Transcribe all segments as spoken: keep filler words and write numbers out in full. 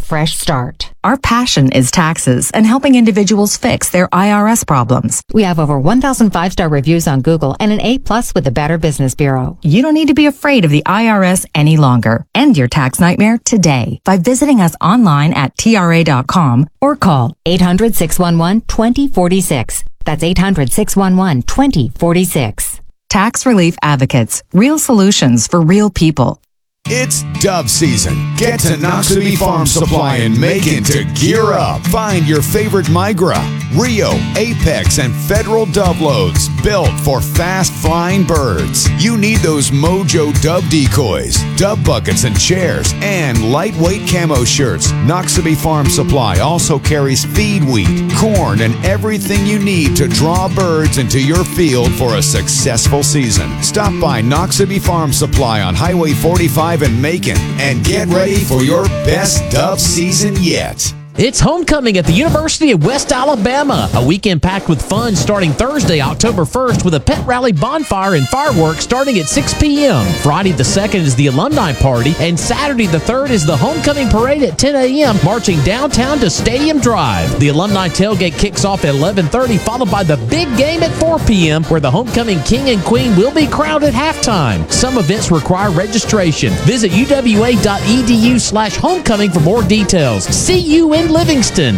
fresh start. Our passion is taxes and helping individuals fix their I R S problems. We have over one thousand five-star reviews on Google and an A plus with the Better Business Bureau. You don't need to be afraid of the I R S any longer. End your tax nightmare today by visiting us online at T R A dot com or call eight hundred, six one one, two zero four six. That's eight hundred, six one one, two zero four six. Tax Relief Advocates. Real solutions for real people. It's dove season. Get to Noxubee Farm Supply in Macon to gear up. Find your favorite Migra, Rio, Apex, and Federal dove loads built for fast flying birds. You need those Mojo dove decoys, dove buckets and chairs, and lightweight camo shirts. Noxubee Farm Supply also carries feed wheat, corn, and everything you need to draw birds into your field for a successful season. Stop by Noxubee Farm Supply on Highway forty-five in Macon and get ready for your best dove season yet. It's homecoming at the University of West Alabama, a weekend packed with fun starting Thursday, October first, with a pet rally bonfire and fireworks starting at six p.m. Friday the second is the alumni party, and Saturday the third is the homecoming parade at ten a.m., marching downtown to Stadium Drive. The alumni tailgate kicks off at eleven thirty, followed by the big game at four p.m., where the homecoming king and queen will be crowned at halftime. Some events require registration. Visit U W A dot E D U slash homecoming for more details. See you in Livingston.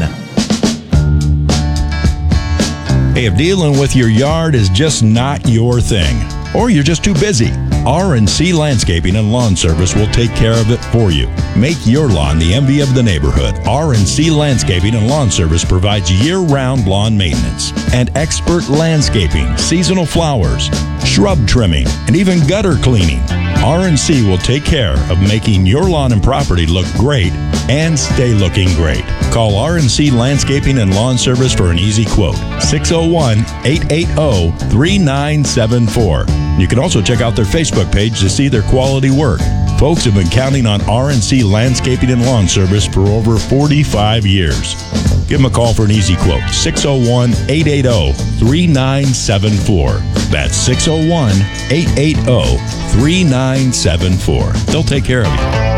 Hey, if dealing with your yard is just not your thing, or you're just too busy, R and C Landscaping and Lawn Service will take care of it for you. Make your lawn the envy of the neighborhood. R and C Landscaping and Lawn Service provides year-round lawn maintenance and expert landscaping, seasonal flowers, shrub trimming, and even gutter cleaning. R and C will take care of making your lawn and property look great and stay looking great. Call R and C Landscaping and Lawn Service for an easy quote. six oh one, eight eight oh, three nine seven four. You can also check out their Facebook page to see their quality work. Folks have been counting on R and C Landscaping and Lawn Service for over forty-five years. Give them a call for an easy quote. six oh one, eight eight oh, three nine seven four. That's six oh one, eight eight oh, three nine seven four. They'll take care of you.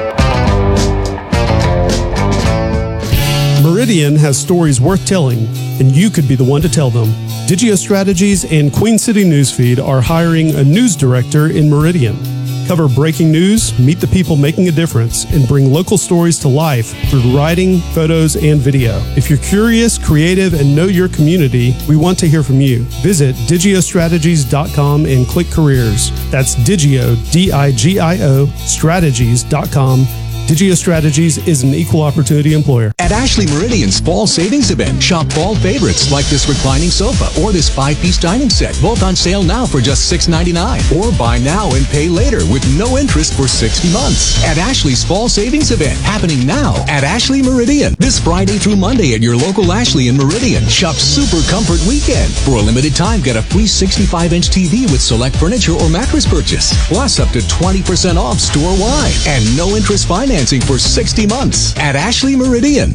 Meridian has stories worth telling, and you could be the one to tell them. Digio Strategies and Queen City Newsfeed are hiring a news director in Meridian. Cover breaking news, meet the people making a difference, and bring local stories to life through writing, photos, and video. If you're curious, creative, and know your community, we want to hear from you. Visit digio strategies dot com and click careers. That's Digio, D I G I O, strategies dot com. Digio Strategies is an equal opportunity employer. At Ashley Meridian's Fall Savings Event, shop fall favorites like this reclining sofa or this five-piece dining set, both on sale now for just six ninety-nine. Or buy now and pay later with no interest for sixty months. At Ashley's Fall Savings Event, happening now at Ashley Meridian. This Friday through Monday at your local Ashley in Meridian. Shop Super Comfort Weekend. For a limited time, get a free sixty-five inch T V with select furniture or mattress purchase. Plus up to twenty percent off store-wide. And no interest financing for sixty months at Ashley Meridian.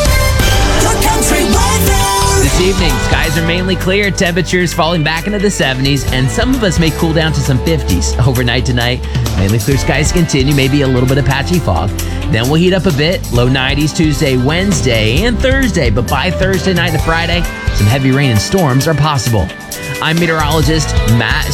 This evening, skies are mainly clear, temperatures falling back into the seventies, and some of us may cool down to some fifties. Overnight tonight, mainly clear skies continue, maybe a little bit of patchy fog. Then we'll heat up a bit, low nineties Tuesday, Wednesday, and Thursday, but by Thursday night to Friday, some heavy rain and storms are possible. I'm meteorologist Matt